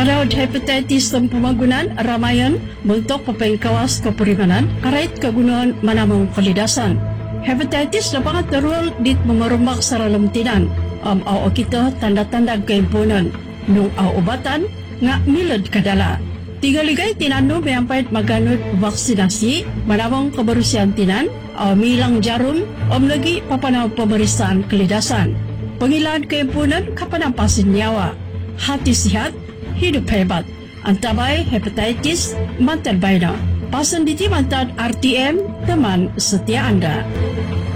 Tadaw hepatitis ng pamagunan, ramayan, muntok papaykawas kapurimanan, karait kagunuan manamang kalidasan. Hepatitis na pangatarul dit mamarumak sa ralamtinan. Aw kita tanda-tanda kaimpunan. Nung ubatan, nga milad kadala. Tigaligay tinano mayampait maganod vaksinasi, manamang kabarusian tinan, milang jarum, lagi papanaw pamarisan kalidasan. Pangilan kaimpunan kapanampasin nyawa. Hati sihat, hidup hebat. Antabay hepatitis mantan bayna. Pasan diti mantan RTM, teman setia Anda.